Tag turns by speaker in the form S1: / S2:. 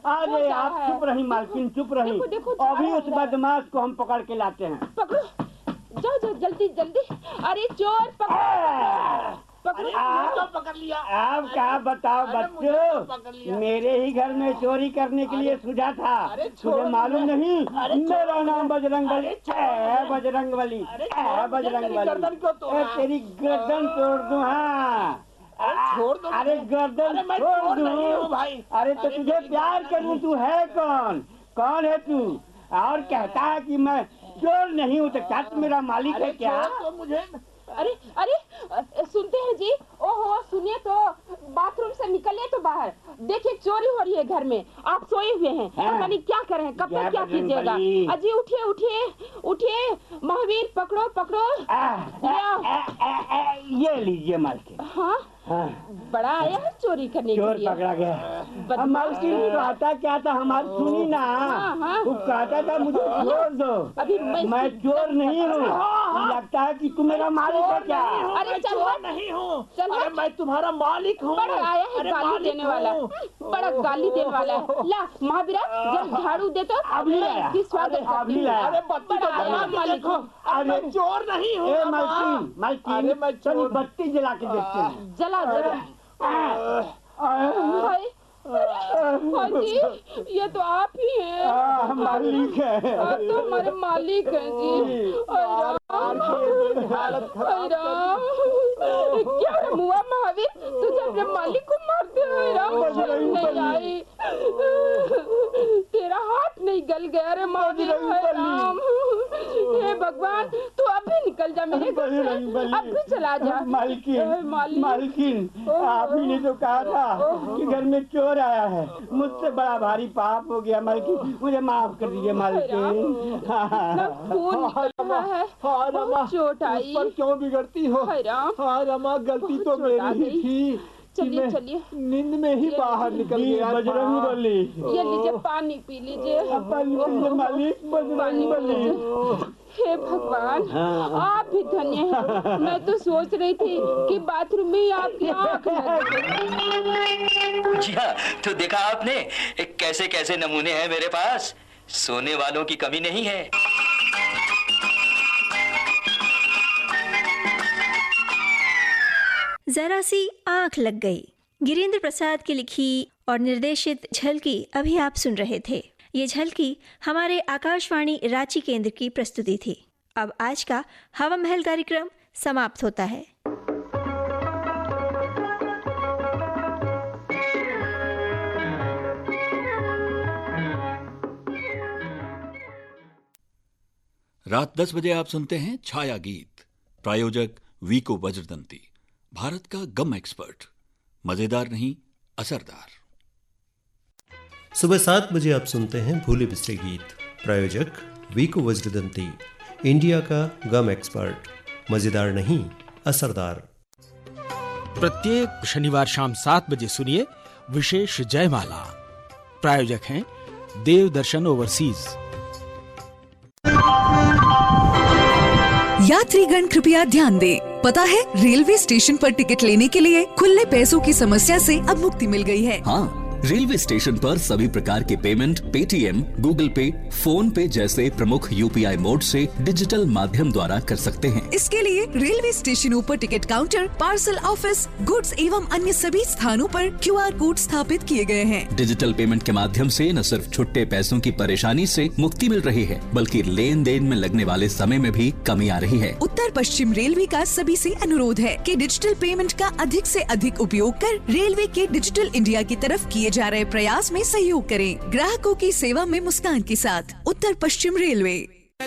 S1: अरे आप चुप रही मालकिन, चुप रही। अभी उस बदमाश को हम पकड़ के लाते हैं।
S2: पकड़ो, जाओ जाओ जल्दी जल्दी। अरे चोर पकड़ो।
S1: तो पकड़ लिया। आप क्या बताओ बच्चों, मेरे ही घर में चोरी करने के लिए सूझा था। तुझे मालूम नहीं मेरा नाम बजरंग बली है। बजरंग बली, बजरंग बली। तेरी गर्दन तोड़ दूं। हाँ छोड़ दो। अरे गर्दन छोड़ दूं भाई। अरे तो तुझे प्यार करूं, तू है कौन? कौन है तू? और कहता है कि मैं चोर नहीं हूँ, तो क्या तू मेरा मालिक है क्या? तो मुझे
S2: अरे अरे सुनते हैं जी? ओहो सुनिए तो, बाथरूम से निकलिए तो बाहर देखिए चोरी हो रही है घर में। आप सोए हुए हैं। तो क्या करें, कब तक क्या कीजिएगा? अजी उठिए उठिए उठिए, महावीर पकड़ो पकड़ो।
S1: ये लीजिए मालकिन।
S2: हाँ बड़ा आया है चोरी करने के लिए।
S1: चोर पकड़ा गया। मालकिन कहता क्या था हमारी सुनी ना। वो कहता था मुझे छोड़ दो। अभी मैं चोर नहीं हूँ। लगता है कि तुम मेरा मालिक है क्या?
S2: अरे चोर नहीं हूँ,
S1: अरे मैं तुम्हारा मालिक हूँ।
S2: बड़ा आया है गाली देने वाला, बड़ा गाली देने वाला है। ला महावीरा जब झाड़ू दे तो
S1: अभी स्वागत। अरे अरे चोर नहीं हूँ मालकिन। मालकिन बत्ती जला के देखते हैं।
S2: जला हाँ जी, ये तो आप ही हैं।
S1: मालिक है।
S2: आप तो हमारे मालिक हैं जी। क्या है मुआ महावीर, तुझे अपने मालिक को मारते हुए नहीं आई? तेरा हाथ नहीं गल गया रे महावीर? हे भगवान, तू अभी निकल जा मेरे घर से, अभी चला जा।
S1: मालकिन आप ही ने तो कहा था कि घर में चोर आया है। मुझसे बड़ा भारी पाप हो गया मालकिन, मुझे माफ कर दीजिए मालकिन।
S2: खून निकल रहा है, चोट आई।
S1: पर क्यों बिगड़ती हो? हाँ रमा, गलती तो मेरी ही थी।
S2: चलिए चलिए,
S1: नींद में ही बाहर निकल गया। बजरंग बली,
S2: ये लीजिए पानी पी लीजिए।
S1: मालिक बजरंग बली।
S2: हे भगवान, आप ही धन्य हैं। मैं तो सोच रही थी कि बाथरूम में ही आपकी आँख
S3: जी हाँ, तो देखा आपने कैसे कैसे नमूने हैं मेरे पास। सोने वालों की कमी नहीं है।
S4: जरा सी आंख लग गई। गिरीन्द्र प्रसाद की लिखी और निर्देशित झलकी अभी आप सुन रहे थे। ये झलकी हमारे आकाशवाणी रांची केंद्र की प्रस्तुति थी। अब आज का हवा महल कार्यक्रम समाप्त होता है।
S5: रात 10 बजे आप सुनते हैं छाया गीत। प्रायोजक वीको वज्रदंती, भारत का गम एक्सपर्ट। मजेदार नहीं, असरदार।
S6: सुबह 7 बजे आप सुनते हैं भूले बिसरे गीत। प्रायोजक वीको वज्रदंती, इंडिया का गम एक्सपर्ट। मजेदार नहीं, असरदार।
S7: प्रत्येक शनिवार शाम 7 बजे सुनिए विशेष जयमाला। प्रायोजक हैं देव दर्शन ओवरसीज।
S8: यात्रीगण कृपया ध्यान दें। पता है, रेलवे स्टेशन पर टिकट लेने के लिए खुले पैसों की समस्या से अब मुक्ति मिल गई है।
S9: हाँ, रेलवे स्टेशन पर सभी प्रकार के पेमेंट पेटीएम, गूगल पे, फोन पे जैसे प्रमुख यूपीआई मोड से डिजिटल माध्यम द्वारा कर सकते हैं।
S8: इसके लिए रेलवे स्टेशनों पर ticket counter, parcel office, goods एवं अन्य सभी स्थानों पर QR कोड स्थापित किए गए हैं।
S9: डिजिटल पेमेंट के माध्यम से न सिर्फ छुट्टे पैसों की परेशानी से मुक्ति मिल रही है, बल्कि लेन देन में लगने वाले समय में भी कमी आ रही है।
S8: उत्तर पश्चिम रेलवे का सभी से अनुरोध है कि डिजिटल पेमेंट का अधिक से अधिक उपयोग कर रेलवे के डिजिटल इंडिया की तरफ किए जा रहे प्रयास में सहयोग करें। ग्राहकों की सेवा में मुस्कान के साथ उत्तर पश्चिम रेलवे।